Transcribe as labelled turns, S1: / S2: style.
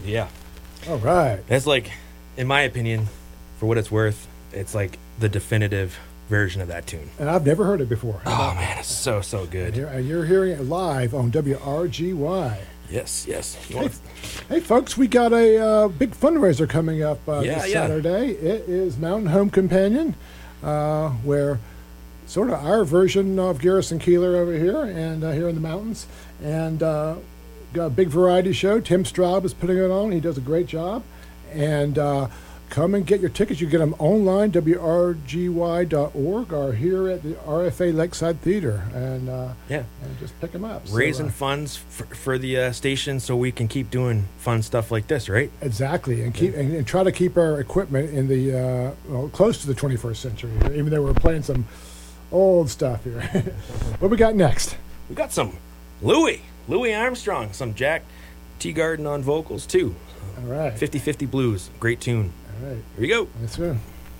S1: Yeah.
S2: All right.
S1: That's like, in my opinion, for what it's worth, it's like the definitive version of that tune.
S2: And I've never heard it before.
S1: Oh, man, it's so good.
S2: And you're hearing it live on WRGY.
S1: Yes.
S2: Hey, folks, we got a big fundraiser coming up this Saturday. It is Mountain Home Companion, where sort of our version of Garrison Keillor over here and here in the mountains. And got a big variety show. Tim Straub is putting it on. He does a great job. And come and get your tickets. You get them online, WRGY.org, or here at the RFA Lakeside Theater. And just pick them up.
S1: Raising funds for the station so we can keep doing fun stuff like this, right?
S2: Exactly. And and try to keep our equipment in the close to the 21st century, even though we're playing some old stuff here. What we got next?
S1: We got some Louis Armstrong, some Jack Teagarden on vocals, too.
S2: All right.
S1: 50/50 Blues. Great tune.
S2: All right.
S1: Here we go.
S2: That's good.